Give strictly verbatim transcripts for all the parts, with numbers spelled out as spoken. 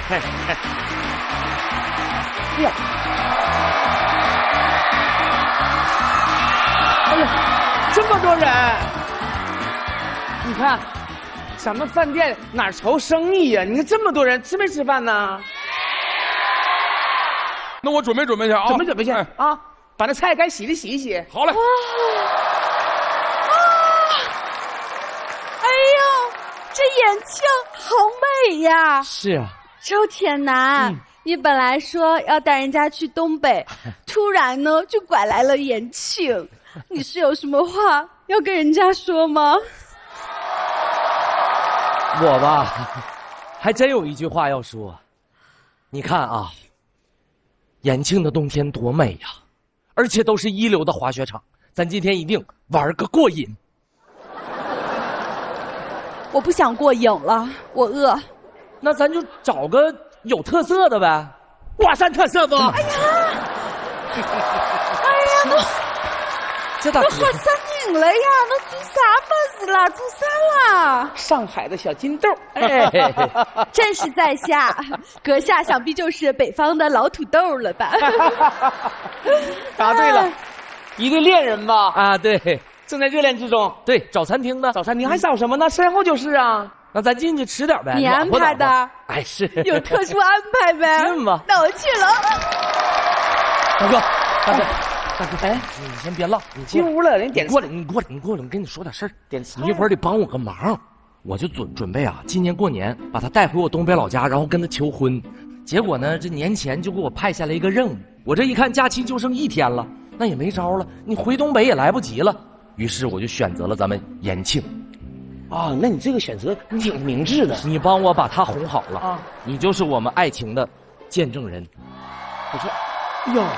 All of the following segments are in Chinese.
哎呀，哎呀，这么多人！你看，咱们饭店哪愁生意呀？你看这么多人，吃没吃饭呢？ 那我准备准备去啊， 准备准备去、 哎、 啊，把那菜该洗的洗一洗。 好嘞。 哎呦，这眼镜好美呀！ 是啊， 周铁男，嗯、你本来说要带人家去东北，突然呢就拐来了延庆，你是有什么话要跟人家说吗？ 我吧，还真有一句话要说。你看啊，延庆的冬天多美呀，而且都是一流的滑雪场，咱今天一定玩个过瘾。 我不想过瘾了，我饿。 那咱就找个有特色的呗， 华山特色不？ 哎呀，哎呀，都这大都好三年了呀，都做啥么子了？做啥啦？ 上海的小金豆， 哎， 正是在下，阁下想必就是北方的老土豆了吧？ 答对了，一对恋人吧？ 啊，对。 正在热恋之中， 对，找餐厅呢， 找餐厅还找什么呢？身后就是啊。 那咱进去吃点呗。 你安排的？ 哎，是有特殊安排呗？ 是吗？ 那我去了。 大哥，大哥，大哥，哎，你先别唠，你进屋了，人点过来，你过来，你过来，我跟你说点事儿。点你一会儿得帮我个忙，我就准准备啊，今年过年把他带回我东北老家，然后跟他求婚。结果呢，这年前就给我派下来一个任务，我这一看假期就剩一天了，那也没招了，你回东北也来不及了。于是我就选择了咱们延庆， 啊，那你这个选择挺明智的。 你帮我把他哄好了啊， 你就是我们爱情的见证人。 我说，哎呦，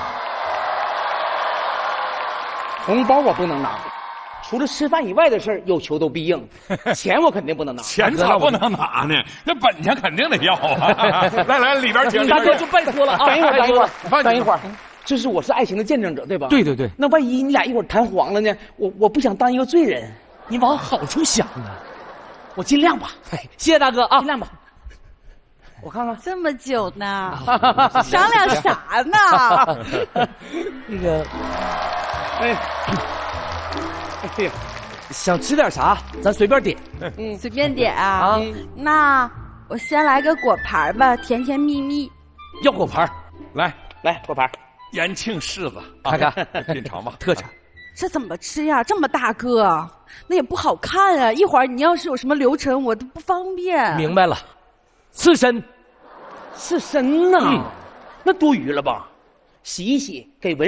红包我不能拿，除了吃饭以外的事儿有求都必应，钱我肯定不能拿。 钱咋不能拿呢？那本钱肯定得要啊！来来，里边请。 大哥就拜托了啊！等一会儿，等一会儿，等一会儿。 儿这是我是爱情的见证者，对吧？ 对对对。 那万一你俩一会儿谈黄了呢？我我不想当一个罪人。 你往好处想啊！ 我尽量吧。 哎，谢谢大哥啊， 尽量吧。我看看， 这么久呢，商量啥呢？ 那个， 哎，哎呀， 想吃点啥，咱随便点。 嗯，随便点啊。 啊， 那我先来个果盘吧，甜甜蜜蜜。 要果盘， 来来果盘。 延庆柿子， 看看品尝吧， 特产。 这怎么吃呀？这么大个，那也不好看啊！一会儿你要是有什么流程，我都不方便。 明白了，刺身， 刺身呐、 嗯， 那多余了吧？洗一洗，给文。